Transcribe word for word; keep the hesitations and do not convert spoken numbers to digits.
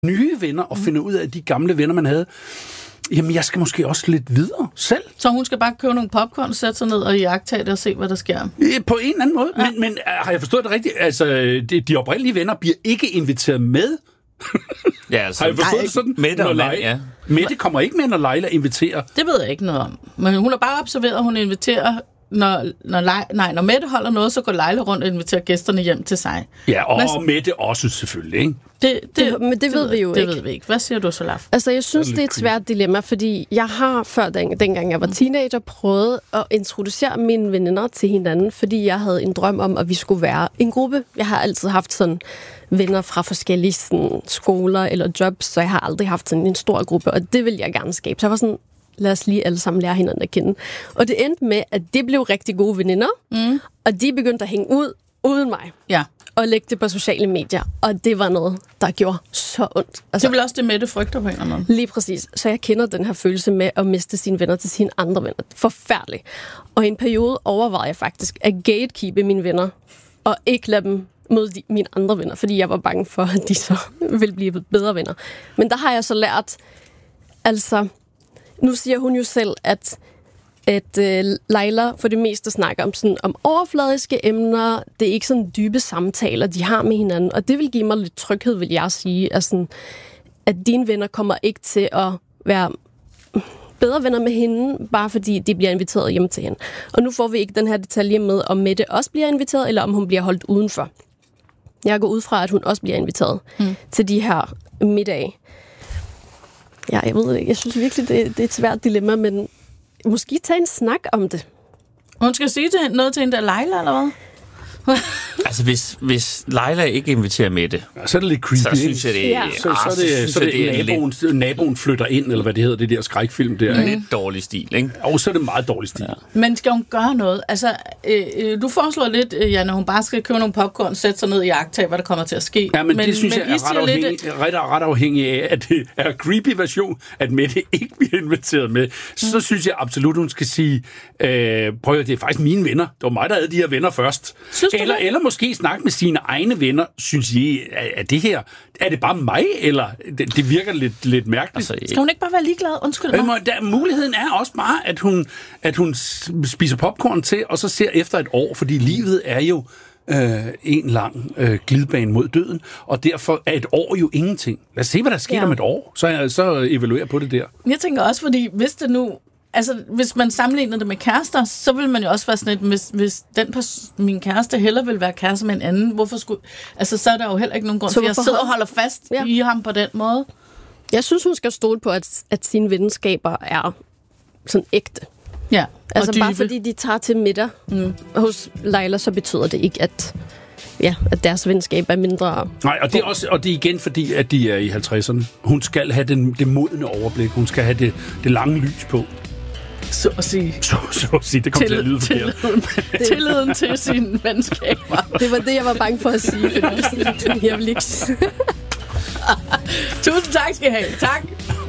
nye venner og finde ud af de gamle venner, man havde. Jamen, jeg skal måske også lidt videre selv. Så hun skal bare købe nogle popcorn, sætte sig ned og iagttage det og se, hvad der sker? På en eller anden måde. Ja. Men, men har jeg forstået det rigtigt? Altså, de, de oprindelige venner bliver ikke inviteret med. Ja, altså, har jeg forstået det sådan? Mette og Leila, ja. Mette kommer ikke med, når Leila inviterer. Det ved jeg ikke noget om. Men hun har bare observeret, at hun inviterer... Når, når, Leila, nej, når Mette holder noget, så går Leila rundt og inviterer gæsterne hjem til sig. Ja, og Hvad, Mette også selvfølgelig, ikke? Det, det, det, men det, det ved vi jo det ikke. ved vi ikke. Hvad siger du, Solaf? Altså, jeg synes, det er et svært dilemma, fordi jeg har før, den, dengang jeg var teenager, prøvet at introducere mine veninder til hinanden, fordi jeg havde en drøm om, at vi skulle være en gruppe. Jeg har altid haft sådan venner fra forskellige sådan, skoler eller jobs, så jeg har aldrig haft sådan en stor gruppe, og det vil jeg gerne skabe. Så jeg var sådan, lad os lige alle sammen lære hinanden at kende. Og det endte med, at det blev rigtig gode veninder, mm. og de begyndte at hænge ud uden mig. Ja. Og lægge det på sociale medier. Og det var noget, der gjorde så ondt. Altså, det er vel også det, Mette frygter på en eller anden måde. Lige præcis. Så jeg kender den her følelse med at miste sine venner til sine andre venner. Forfærdeligt. Og i en periode overvejede jeg faktisk at gatekeepe mine venner, og ikke lade dem mod de, mine andre venner, fordi jeg var bange for, at de så ville blive bedre venner. Men der har jeg så lært, altså, nu siger hun jo selv, at at øh, Leila for det meste snakker om, sådan, om overfladiske emner. Det er ikke sådan dybe samtaler, de har med hinanden. Og det vil give mig lidt tryghed, vil jeg sige. At, sådan, at dine venner kommer ikke til at være bedre venner med hende, bare fordi de bliver inviteret hjem til hende. Og nu får vi ikke den her detalje med, om Mette også bliver inviteret, eller om hun bliver holdt udenfor. Jeg går ud fra, at hun også bliver inviteret mm. til de her middage. Ja, jeg ved ikke. Jeg synes virkelig, det, det er et svært dilemma, men måske tage en snak om det. Hun skal sige til, noget til hende der Leila, eller hvad? Altså, hvis, hvis Leila ikke inviterer Mette, ja, så er det lidt creepy. Så synes jeg, det er... Ja. Så, så, så, så det, så det, det er naboen, lidt... naboen flytter ind, eller hvad det hedder, det der skrækfilm der. Mm. Lidt dårlig stil, ikke? Og så er det meget dårlig stil. Ja. Men skal hun gøre noget? Altså, øh, du foreslår lidt, Janne, hun bare skal købe nogle popcorn, sætte sig ned i jagttag, hvad der kommer til at ske. Ja, men, men det synes men jeg er ret afhængig, lidt... ret, ret afhængig af, at det er creepy version, at Mette ikke bliver inviteret med. Så mm. synes jeg absolut, hun skal sige, øh, prøv at det er faktisk mine venner. Det var mig, der havde de her venner først. Eller, eller måske snakke med sine egne venner. Synes I, er det her, er det bare mig, eller det, det virker lidt, lidt mærkeligt? Altså, skal hun ikke bare være ligeglad? Undskyld mig. Øh, der, muligheden er også bare, at hun, at hun spiser popcorn til, og så ser efter et år, fordi livet er jo øh, en lang øh, glidebane mod døden, og derfor er et år jo ingenting. Lad os se, hvad der sker ja. om et år, så, så evaluerer på det der. Jeg tænker også, fordi hvis det nu... Altså, hvis man sammenligner det med kærester, så vil man jo også være sådan et, hvis, hvis den pers- min kæreste heller vil være kæreste med en anden, hvorfor skulle... Altså, så er der jo heller ikke nogen grund til, at jeg sidder og holder fast ja. i ham på den måde. Jeg synes, hun skal stole på, at, at sine venskaber er sådan ægte. Ja, altså, bare fordi de tager til middag mm. hos Leila, så betyder det ikke, at... Ja, at deres venskab er mindre... Nej, og det er, også, og det er igen fordi, at de er i halvtredserne. Hun skal have den, det modne overblik. Hun skal have det, det lange lys på. Så at sige. Så, så at sige. Det kommer til at lyde forkert. Tilliden, tilliden til sine venskaber. Det var det, jeg var bange for at sige. Fordi jeg vil ikke... Tusind tak skal I have. Tak.